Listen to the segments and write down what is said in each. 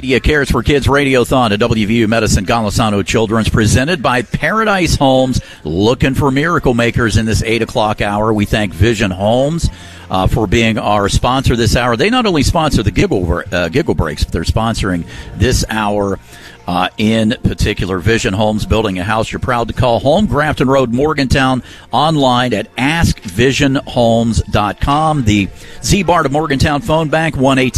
Media Cares for Kids Radiothon at WVU Medicine Golisano Children's, presented by Paradise Homes. Looking for miracle makers in this 8 o'clock hour. We thank Vision Homes for being our sponsor this hour. They not only sponsor the Giggle Breaks, but they're sponsoring this hour in particular. Vision Homes, building a house you're proud to call home. Grafton Road, Morgantown, online at askvisionhomes.com. The Z-Bar to Morgantown phone bank,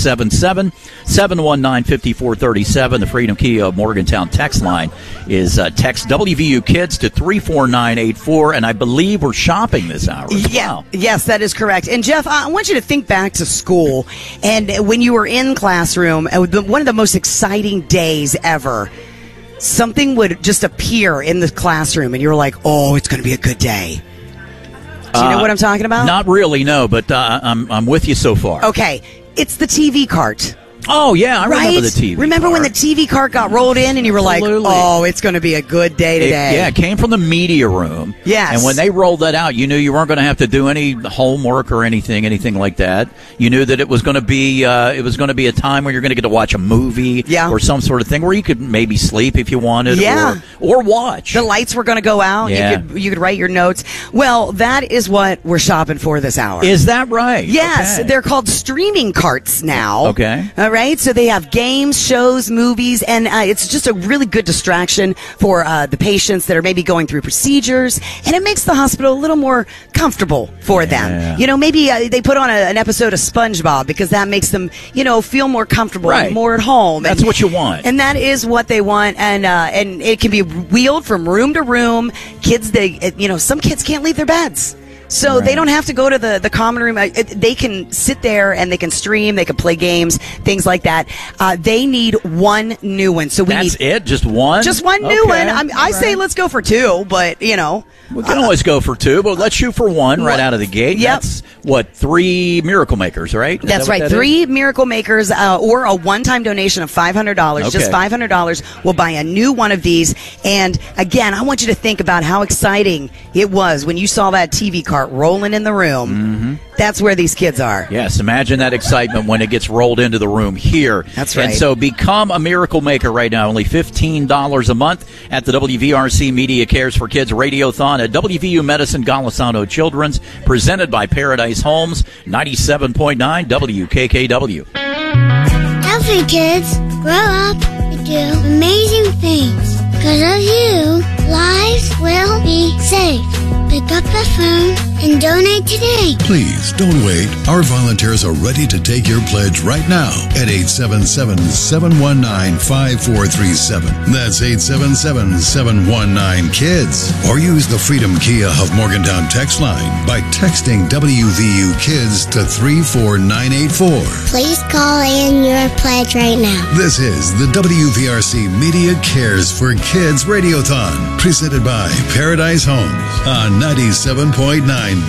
1-877-719-5437. The Freedom Kia of Morgantown text line is text WVU Kids to 34984, and I believe we're shopping this hour as well. Yes, that is correct. And Jeff, I want you to think back to school, and when you were in classroom, one of the most exciting days ever, something would just appear in the classroom, and you were like, oh, it's going to be a good day. Do you know what I'm talking about? Not really, no, but I'm with you so far. Okay, it's the TV cart. Oh, yeah, I remember the TV Remember cart. when the TV cart got rolled in and you were Absolutely. like, oh, it's going to be a good day today. It came from the media room. Yes. And when they rolled that out, you knew you weren't going to have to do any homework or anything like that. You knew that it was going to be a time where you're going to get to watch a movie or some sort of thing where you could maybe sleep if you wanted or watch. The lights were going to go out. Yeah. You could write your notes. Well, that is what we're shopping for this hour. Is that right? Yes. Okay. They're called streaming carts now. Okay. All right. So they have games, shows, movies, and it's just a really good distraction for the patients that are maybe going through procedures, and it makes the hospital a little more comfortable for them. You know, maybe they put on an episode of SpongeBob because that makes them, feel more comfortable, and more at home. That's what you want. And that is what they want, and it can be wheeled from room to room. Kids, some kids can't leave their beds. So they don't have to go to the common room. They can sit there and they can stream. They can play games, things like that. They need one new one. So That's it? Just one? Just one new one. I say let's go for two, but, we can always go for two, but let's shoot for one right out of the gate. Yep. That's, 3 Miracle Makers, right? That's right. 3 Miracle Makers or a one-time donation of $500. Okay. Just $500 will buy a new one of these. And, again, I want you to think about how exciting it was when you saw that TV cart rolling in the room. Mm-hmm. That's where these kids are. Yes, imagine that excitement when it gets rolled into the room here. That's right. And so become a Miracle Maker right now. Only $15 a month at the WVRC Media Cares for Kids Radiothon at WVU Medicine Golisano Children's, presented by Paradise Homes, 97.9 WKKW. Healthy kids grow up to do amazing things. Because of you, lives will be saved. Pick up the phone and donate today. Please don't wait. Our volunteers are ready to take your pledge right now at 877-719-5437. That's 877-719-KIDS. Or use the Freedom Kia of Morgantown text line by texting WVU Kids to 34984. Please call in your pledge right now. This is the WVRC Media Cares for Kids Radiothon, presented by Paradise Homes on 97.9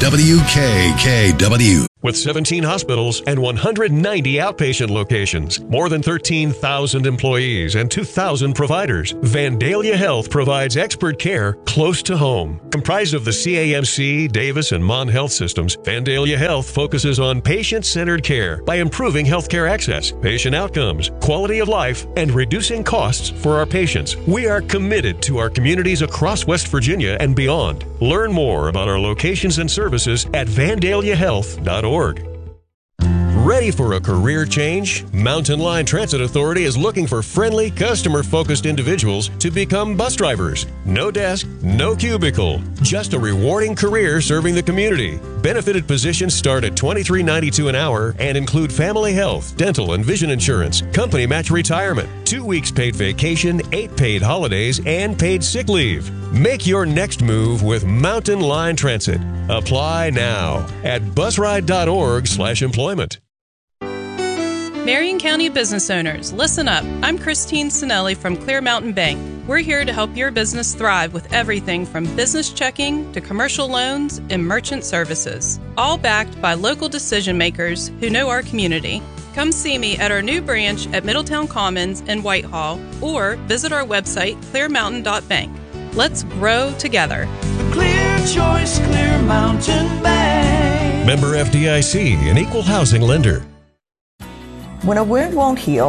WKKW. With 17 hospitals and 190 outpatient locations, more than 13,000 employees and 2,000 providers, Vandalia Health provides expert care close to home. Comprised of the CAMC, Davis, and Mon Health systems, Vandalia Health focuses on patient-centered care by improving healthcare access, patient outcomes, quality of life, and reducing costs for our patients. We are committed to our communities across West Virginia and beyond. Learn more about our locations and services at vandaliahealth.org. Ready for a career change? Mountain Line Transit Authority is looking for friendly, customer-focused individuals to become bus drivers. No desk, no cubicle, just a rewarding career serving the community. Benefited positions start at $23.92 an hour and include family health, dental, and vision insurance, company match retirement, 2 weeks paid vacation, 8 paid holidays, and paid sick leave. Make your next move with Mountain Line Transit. Apply now at busride.org/employment. Marion County business owners, listen up. I'm Christine Sinelli from Clear Mountain Bank. We're here to help your business thrive with everything from business checking to commercial loans and merchant services, all backed by local decision makers who know our community. Come see me at our new branch at Middletown Commons in Whitehall or visit our website, clearmountain.bank. Let's grow together. The clear choice, Clear Mountain Bank. Member FDIC, an equal housing lender. When a wound won't heal,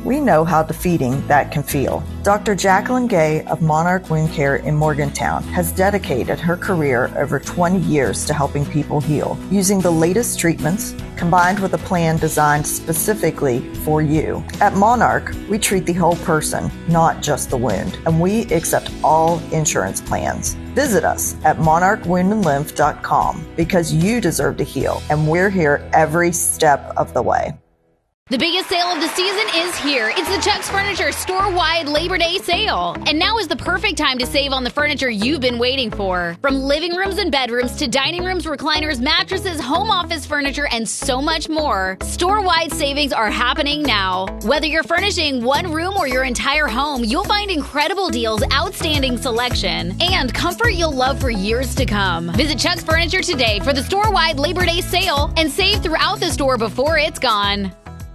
we know how defeating that can feel. Dr. Jacqueline Gay of Monarch Wound Care in Morgantown has dedicated her career over 20 years to helping people heal, using the latest treatments combined with a plan designed specifically for you. At Monarch, we treat the whole person, not just the wound, and we accept all insurance plans. Visit us at monarchwoundandlymph.com because you deserve to heal, and we're here every step of the way. The biggest sale of the season is here. It's the Chuck's Furniture store-wide Labor Day sale. And now is the perfect time to save on the furniture you've been waiting for. From living rooms and bedrooms to dining rooms, recliners, mattresses, home office furniture, and so much more. Store-wide savings are happening now. Whether you're furnishing one room or your entire home, you'll find incredible deals, outstanding selection, and comfort you'll love for years to come. Visit Chuck's Furniture today for the store-wide Labor Day sale and save throughout the store before it's gone.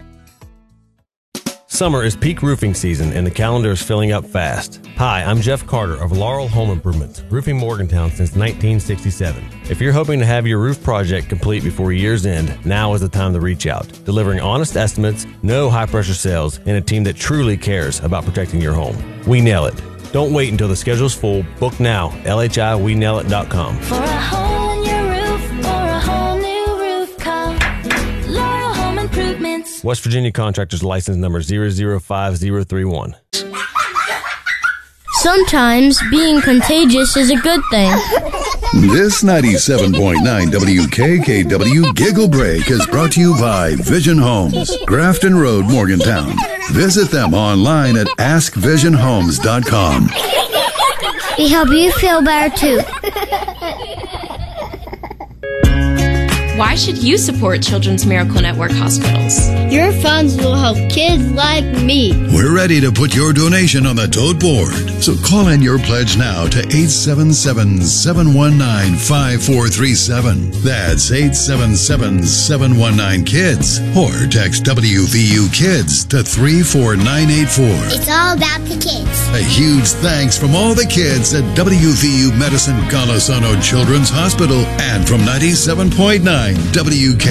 Summer is peak roofing season and the calendar is filling up fast. Hi, I'm Jeff Carter of Laurel Home Improvements, roofing Morgantown since 1967. If you're hoping to have your roof project complete before year's end, now is the time to reach out. Delivering honest estimates, no high-pressure sales, and a team that truly cares about protecting your home. We nail it. Don't wait until the schedule's full. Book now. LHIWeNailIt.com. For a hole in your roof or a whole new roof, call Laurel Home Improvements. West Virginia Contractors License Number 005031. Sometimes being contagious is a good thing. This 97.9 WKKW Giggle Break is brought to you by Vision Homes, Grafton Road, Morgantown. Visit them online at AskVisionHomes.com. We help you feel better too. Why should you support Children's Miracle Network hospitals? Your funds will help kids like me. We're ready to put your donation on the tote board. So call in your pledge now to 877-719-5437. That's 877-719-KIDS. Or text WVU KIDS to 34984. It's all about the kids. A huge thanks from all the kids at WVU Medicine Golisano Children's Hospital and from 97.9 WK.